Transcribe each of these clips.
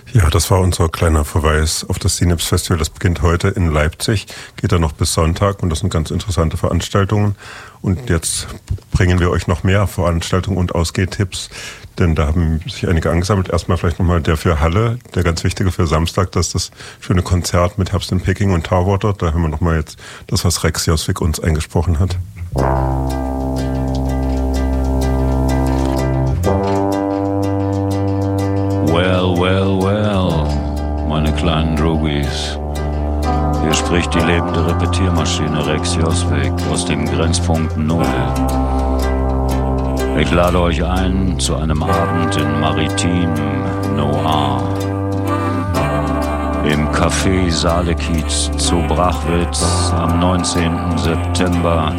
Ja, das war unser kleiner Verweis auf das Synapse Festival. Das beginnt heute in Leipzig, geht dann noch bis Sonntag und das sind ganz interessante Veranstaltungen. Und jetzt bringen wir euch noch mehr Veranstaltungen und Ausgehtipps, denn da haben sich einige angesammelt. Erstmal vielleicht nochmal der für Halle, der ganz wichtige für Samstag, das ist das schöne Konzert mit Herbst in Peking und Tarwater. Da haben wir nochmal jetzt das, was Rex Josvik uns eingesprochen hat. Well, well, well, meine kleinen Droogies. Hier spricht die lebende Repetiermaschine Rex Josvik aus dem Grenzpunkt Null. Ich lade euch ein zu einem Abend in Maritim Noir. Im Café Saalekiez zu Brachwitz am 19. September.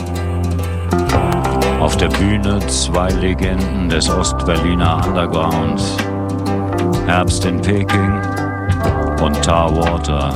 Auf der Bühne zwei Legenden des Ostberliner Underground. Herbst in Peking und Tarwater.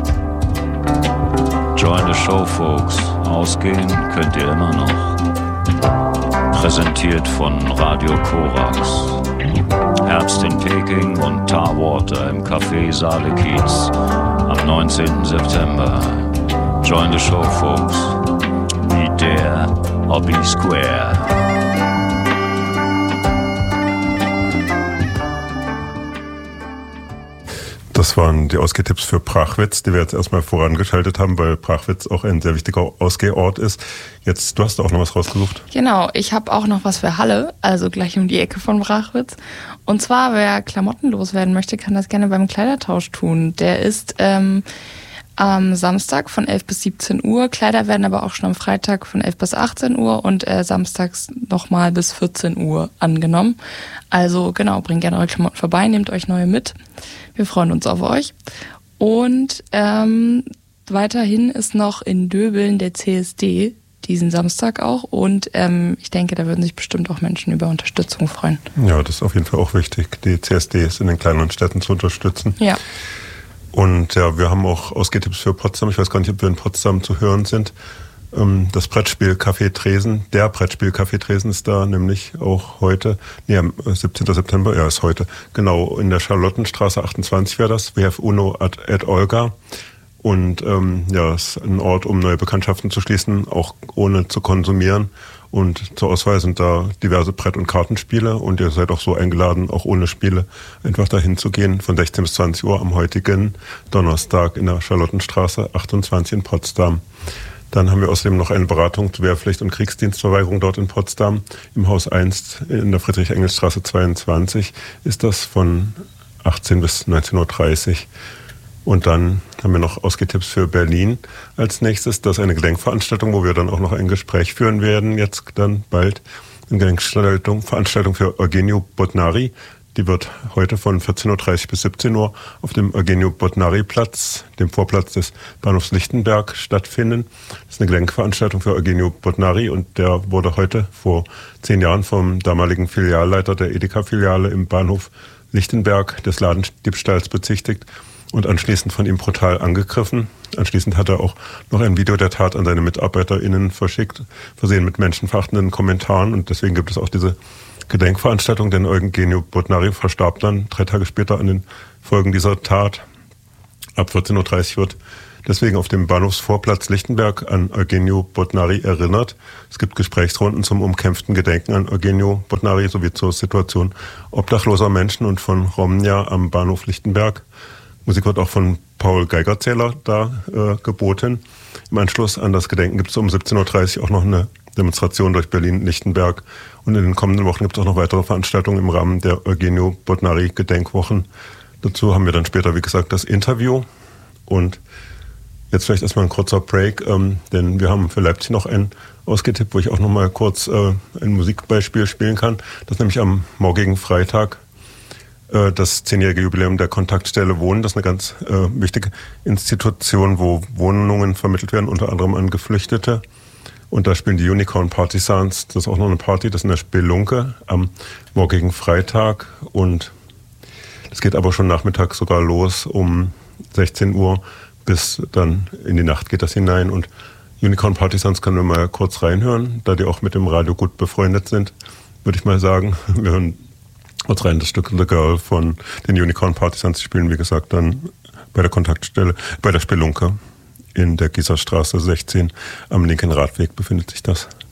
Join the show, folks. Ausgehen könnt ihr immer noch. Präsentiert von Radio Korax. Herbst in Peking und Tarwater im Café Saalekiez am 19. September. Join the show, folks. Be there or be square. Das waren die Ausgehtipps für Brachwitz, die wir jetzt erstmal vorangeschaltet haben, weil Brachwitz auch ein sehr wichtiger Ausgehort ist. Jetzt, du hast auch noch was rausgesucht. Genau, ich habe auch noch was für Halle, also gleich um die Ecke von Brachwitz. Und zwar, wer Klamotten loswerden möchte, kann das gerne beim Kleidertausch tun. Der ist am Samstag von 11 bis 17 Uhr. Kleider werden aber auch schon am Freitag von 11 bis 18 Uhr und samstags nochmal bis 14 Uhr angenommen. Also genau, bringt gerne eure Klamotten vorbei, nehmt euch neue mit. Wir freuen uns auf euch. Und weiterhin ist noch in Döbeln der CSD, diesen Samstag auch. Und ich denke, da würden sich bestimmt auch Menschen über Unterstützung freuen. Ja, das ist auf jeden Fall auch wichtig, die CSDs in den kleineren Städten zu unterstützen. Ja. Und ja, wir haben auch Ausgehtipps für Potsdam. Ich weiß gar nicht, ob wir in Potsdam zu hören sind. Das Brettspiel Café Tresen, der Brettspiel Café Tresen ist da nämlich auch heute, am 17. September, ja, ist heute, genau, in der Charlottenstraße 28 wäre das, WF Uno at Olga. Und ja, es ist ein Ort, um neue Bekanntschaften zu schließen, auch ohne zu konsumieren. Und zur Auswahl sind da diverse Brett- und Kartenspiele und ihr seid auch so eingeladen, auch ohne Spiele, einfach dahin zu gehen, von 16 bis 20 Uhr am heutigen Donnerstag in der Charlottenstraße 28 in Potsdam. Dann haben wir außerdem noch eine Beratung zur Wehrpflicht und Kriegsdienstverweigerung dort in Potsdam. Im Haus 1 in der Friedrich-Engels-Straße 22 ist das von 18 bis 19.30 Uhr. Und dann haben wir noch Ausgehtipps für Berlin als nächstes. Das ist eine Gedenkveranstaltung, wo wir dann auch noch ein Gespräch führen werden, jetzt dann bald. Eine Gedenkveranstaltung für Eugenio Bodnari. Die wird heute von 14.30 Uhr bis 17 Uhr auf dem Eugenio-Bodnari-Platz, dem Vorplatz des Bahnhofs Lichtenberg, stattfinden. Das ist eine Gedenkveranstaltung für Eugenio Bodnari und der wurde heute vor 10 Jahren vom damaligen Filialleiter der Edeka-Filiale im Bahnhof Lichtenberg des Ladendiebstahls bezichtigt und anschließend von ihm brutal angegriffen. Anschließend hat er auch noch ein Video der Tat an seine MitarbeiterInnen verschickt, versehen mit menschenverachtenden Kommentaren und deswegen gibt es auch diese Gedenkveranstaltung, denn Eugenio Bodnari verstarb dann 3 Tage später an den Folgen dieser Tat. Ab 14.30 Uhr wird deswegen auf dem Bahnhofsvorplatz Lichtenberg an Eugenio Bodnari erinnert. Es gibt Gesprächsrunden zum umkämpften Gedenken an Eugenio Bodnari sowie zur Situation obdachloser Menschen und von Romnia am Bahnhof Lichtenberg. Musik wird auch von Paul Geigerzähler da geboten. Im Anschluss an das Gedenken gibt es um 17.30 Uhr auch noch eine Demonstration durch Berlin-Lichtenberg. Und in den kommenden Wochen gibt es auch noch weitere Veranstaltungen im Rahmen der Eugenio Bodnari Gedenkwochen. Dazu haben wir dann später, wie gesagt, das Interview. Und jetzt vielleicht erstmal ein kurzer Break, denn wir haben für Leipzig noch einen ausgetippt, wo ich auch noch mal kurz ein Musikbeispiel spielen kann. Das ist nämlich am morgigen Freitag das 10-jährige Jubiläum der Kontaktstelle Wohnen. Das ist eine ganz wichtige Institution, wo Wohnungen vermittelt werden, unter anderem an Geflüchtete. Und da spielen die Unicorn Partisans, das ist auch noch eine Party, das ist in der Spelunke am morgigen Freitag. Und es geht aber schon nachmittags sogar los, um 16 Uhr bis dann in die Nacht geht das hinein. Und Unicorn Partisans können wir mal kurz reinhören, da die auch mit dem Radio gut befreundet sind, würde ich mal sagen. Wir hören als rein das Stück The Girl von den Unicorn Partisans. Die spielen, wie gesagt, dann bei der Kontaktstelle, bei der Spelunke in der Gießerstraße 16 am linken Radweg befindet sich das.